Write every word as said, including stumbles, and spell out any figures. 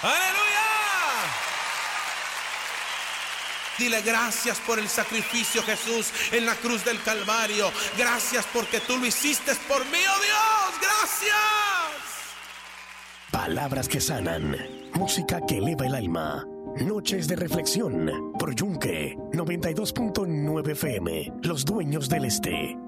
¡Aleluya! Dile gracias por el sacrificio, Jesús, en la cruz del Calvario. Gracias porque tú lo hiciste por mí, oh Dios. Gracias. Palabras que sanan, música que eleva el alma. Noches de reflexión por Yunque noventa y dos punto nueve F M, Los Dueños del Este.